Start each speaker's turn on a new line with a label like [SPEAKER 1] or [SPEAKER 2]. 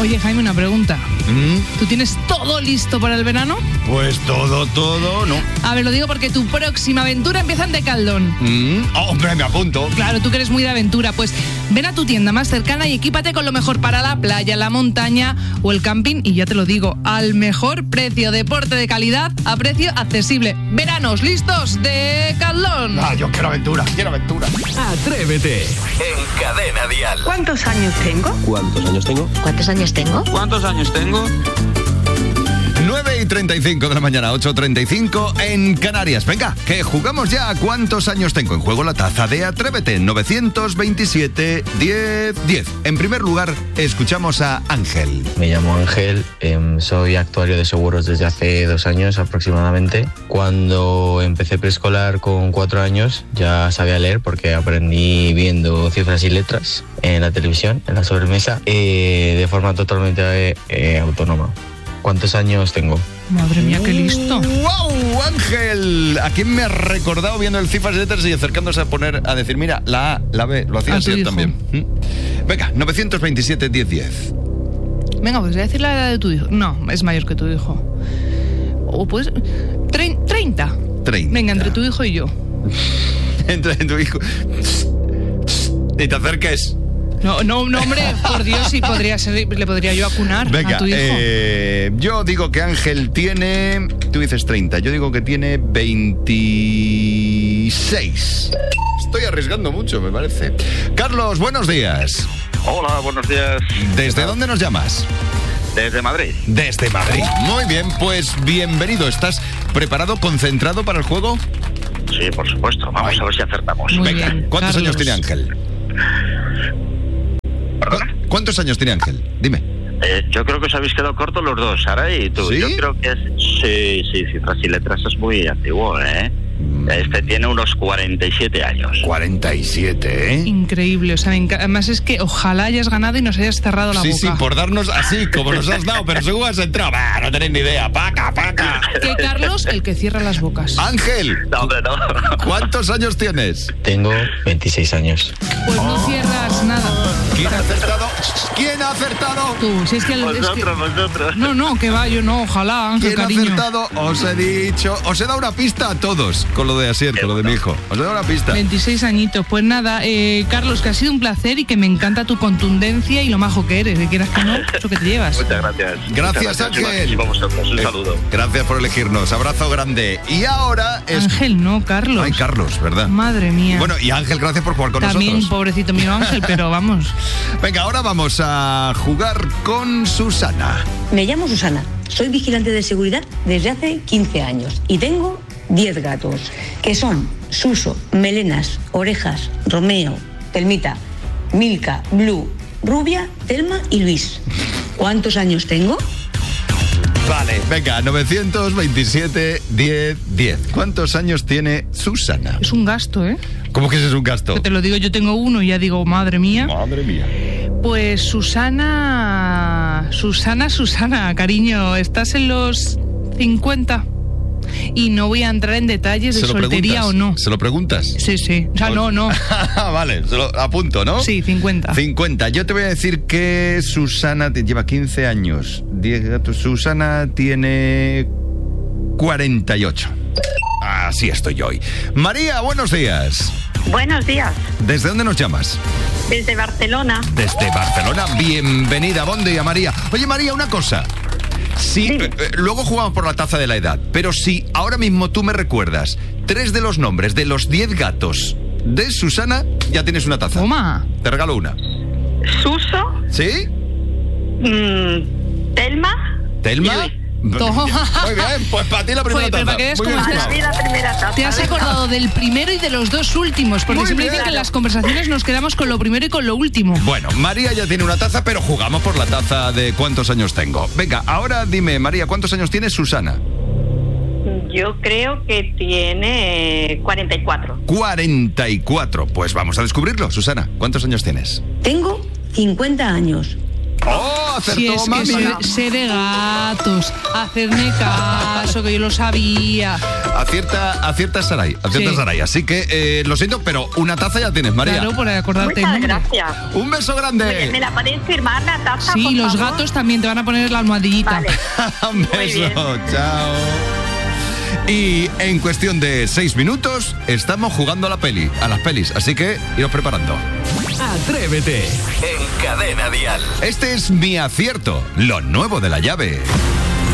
[SPEAKER 1] Oye, Jaime, una pregunta. ¿Tú tienes todo listo para el verano?
[SPEAKER 2] Pues todo, no.
[SPEAKER 1] A ver, lo digo porque tu próxima aventura empieza en Decathlon.
[SPEAKER 2] Hombre, me apunto.
[SPEAKER 1] Claro, tú que eres muy de aventura. Pues ven a tu tienda más cercana y equípate con lo mejor para la playa, la montaña o el camping. Y ya te lo digo, al mejor precio. Deporte de calidad a precio accesible. Veranos listos, Decathlon.
[SPEAKER 2] Yo quiero aventura.
[SPEAKER 3] Atrévete en Cadena Dial.
[SPEAKER 4] ¿Cuántos años tengo?
[SPEAKER 5] ¿Cuántos años tengo?
[SPEAKER 6] ¿Cuántos años tengo?
[SPEAKER 5] ¿Cuántos años tengo?
[SPEAKER 2] 9:35 de la mañana, 8:35 en Canarias. Venga, que jugamos ya a ¿cuántos años tengo? En juego la taza de Atrévete, 927 10 10. En primer lugar, escuchamos a Ángel.
[SPEAKER 7] Me llamo Ángel, soy actuario de seguros desde hace 2 años aproximadamente. Cuando empecé preescolar con 4 años ya sabía leer porque aprendí viendo cifras y letras en la televisión, en la sobremesa, de forma totalmente autónoma. ¿Cuántos años tengo?
[SPEAKER 1] Madre mía, qué listo.
[SPEAKER 2] ¡Wow, Ángel! ¿A quién me has recordado viendo el cifras y letras y acercándose a decir, mira, la A, la B, lo hacía así también? Venga, 927 10 10.
[SPEAKER 1] Venga, pues voy a decir la edad de tu hijo. No, es mayor que tu hijo. O pues 30. Venga, entre tu hijo y yo.
[SPEAKER 2] Entre tu hijo. Y te acerques.
[SPEAKER 1] No, hombre, por Dios, sí podría ser, le podría yo acunar.
[SPEAKER 2] Venga,
[SPEAKER 1] a tu hijo.
[SPEAKER 2] Yo digo que Ángel tiene... Tú dices 30, yo digo que tiene 26. Estoy arriesgando mucho, me parece. Carlos, buenos días.
[SPEAKER 8] Hola, buenos días.
[SPEAKER 2] ¿Desde dónde nos llamas?
[SPEAKER 8] Desde Madrid.
[SPEAKER 2] Desde Madrid. Muy bien, pues bienvenido. ¿Estás preparado, concentrado para el juego?
[SPEAKER 8] Sí, por supuesto. Vamos a ver si acertamos.
[SPEAKER 1] Muy
[SPEAKER 2] Venga,
[SPEAKER 1] bien,
[SPEAKER 2] ¿cuántos
[SPEAKER 1] Carlos.
[SPEAKER 2] años tiene Ángel?
[SPEAKER 8] ¿Perdona?
[SPEAKER 2] ¿Cuántos años tiene Ángel? Dime.
[SPEAKER 8] Yo creo que os habéis quedado cortos los dos, Sara y tú.
[SPEAKER 2] ¿Sí?
[SPEAKER 8] Yo creo que es... Sí, cifras y letras es muy antiguo, ¿eh? Este tiene unos 47 años.
[SPEAKER 2] 47, ¿eh?
[SPEAKER 1] Increíble, o sea, además es que ojalá hayas ganado y nos hayas cerrado la boca.
[SPEAKER 2] Sí, por darnos así, como nos has dado, pero según has entrado, no tenéis ni idea, paca.
[SPEAKER 1] Que Carlos, el que cierra las bocas.
[SPEAKER 2] Ángel,
[SPEAKER 8] No, hombre, no.
[SPEAKER 2] ¿cuántos años tienes?
[SPEAKER 7] Tengo 26 años.
[SPEAKER 1] Pues no cierras nada.
[SPEAKER 2] ¿Quién ha acertado? ¿Quién ha acertado?
[SPEAKER 1] Tú, si es que...
[SPEAKER 8] Vosotros.
[SPEAKER 1] No, que va, yo no, ojalá, Ángel,
[SPEAKER 2] ¿Quién ha
[SPEAKER 1] cariño.
[SPEAKER 2] acertado? Os he dicho, os he dado una pista a todos con lo de Asier, con lo de mi hijo. Os he dado una pista.
[SPEAKER 1] 26 añitos, pues nada, Carlos, que ha sido un placer y que me encanta tu contundencia y lo majo que eres, que quieras que no, eso que te llevas.
[SPEAKER 8] Muchas gracias.
[SPEAKER 2] Gracias, Ángel.
[SPEAKER 8] Y a vosotros, un saludo.
[SPEAKER 2] Gracias por elegirnos. Abrazo grande. Y ahora es...
[SPEAKER 1] Ángel, no, Carlos.
[SPEAKER 2] Ay, Carlos, ¿verdad?
[SPEAKER 1] Madre mía.
[SPEAKER 2] Bueno, y Ángel, gracias por jugar con
[SPEAKER 1] También,
[SPEAKER 2] nosotros.
[SPEAKER 1] pobrecito mío Ángel, pero vamos.
[SPEAKER 2] Venga, ahora vamos a jugar con Susana.
[SPEAKER 4] Me llamo Susana, soy vigilante de seguridad desde hace 15 años y tengo 10 gatos, que son Suso, Melenas, Orejas, Romeo, Telmita, Milka, Blue, Rubia, Telma y Luis. ¿Cuántos años tengo?
[SPEAKER 2] Vale, venga, 927 10 10. ¿Cuántos años tiene Susana?
[SPEAKER 1] Es un gasto, ¿eh?
[SPEAKER 2] ¿Cómo que ese es un gasto?
[SPEAKER 1] Que te lo digo, yo tengo uno y ya digo, madre mía.
[SPEAKER 2] Madre mía.
[SPEAKER 1] Pues Susana, cariño, estás en los 50 y no voy a entrar en detalles de
[SPEAKER 2] ¿Se lo
[SPEAKER 1] soltería
[SPEAKER 2] preguntas?
[SPEAKER 1] o no.
[SPEAKER 2] ¿Se lo preguntas?
[SPEAKER 1] Sí. O sea, no.
[SPEAKER 2] Vale, se lo apunto, ¿no?
[SPEAKER 1] Sí, 50.
[SPEAKER 2] 50. Yo te voy a decir que Susana lleva 15 años. 10 gatos. Susana tiene 48. Así estoy yo hoy. María, buenos días.
[SPEAKER 9] Buenos días,
[SPEAKER 2] ¿Desde dónde nos llamas?
[SPEAKER 9] desde Barcelona.
[SPEAKER 2] Desde Barcelona. Bienvenida. Buen día, María. Oye, María, una cosa. Sí, luego jugamos por la taza de la edad, pero si ahora mismo tú me recuerdas 3 de los nombres de los 10 gatos de Susana, ya tienes una taza.
[SPEAKER 1] Toma.
[SPEAKER 2] Te regalo una.
[SPEAKER 9] Suso,
[SPEAKER 2] ¿Sí?
[SPEAKER 9] Telma.
[SPEAKER 2] ¿Telma?
[SPEAKER 1] Toma.
[SPEAKER 2] Muy bien, pues para ti la primera
[SPEAKER 1] Joder, pero
[SPEAKER 2] taza.
[SPEAKER 1] para que veas
[SPEAKER 2] Muy
[SPEAKER 1] cómo
[SPEAKER 2] bien
[SPEAKER 1] estás.
[SPEAKER 2] jugado.
[SPEAKER 9] La primera taza.
[SPEAKER 1] Te has acordado del primero y de los dos últimos, porque
[SPEAKER 2] Muy
[SPEAKER 1] siempre
[SPEAKER 2] bien.
[SPEAKER 1] dicen que en las conversaciones nos quedamos con lo primero y con lo último.
[SPEAKER 2] Bueno, María ya tiene una taza, pero jugamos por la taza de cuántos años tengo. Venga, ahora dime, María, ¿cuántos años tiene Susana?
[SPEAKER 9] Yo creo que tiene 44.
[SPEAKER 2] 44. Pues vamos a descubrirlo, Susana. ¿Cuántos años tienes?
[SPEAKER 4] Tengo 50 años.
[SPEAKER 2] ¡Oh! acertó,
[SPEAKER 1] Si es que
[SPEAKER 2] mami.
[SPEAKER 1] sé de gatos, hacerme caso, que yo lo sabía.
[SPEAKER 2] Acierta Saray,
[SPEAKER 1] Sí.
[SPEAKER 2] Saray. Así que lo siento, pero una taza ya tienes, María.
[SPEAKER 1] Claro, por acordarte el
[SPEAKER 9] Muchas
[SPEAKER 1] nombre.
[SPEAKER 9] gracias.
[SPEAKER 2] Un beso grande.
[SPEAKER 9] ¿Me la podéis firmar la taza,
[SPEAKER 1] Sí,
[SPEAKER 9] por
[SPEAKER 1] los
[SPEAKER 9] favor?
[SPEAKER 1] gatos también te van a poner la almohadillita.
[SPEAKER 9] Vale.
[SPEAKER 2] Un
[SPEAKER 9] Muy
[SPEAKER 2] beso,
[SPEAKER 9] bien.
[SPEAKER 2] chao. Y en cuestión de 6 minutos estamos jugando a las pelis, así que iros preparando.
[SPEAKER 3] Atrévete en Cadena Dial.
[SPEAKER 2] Este es mi acierto, lo nuevo de la llave.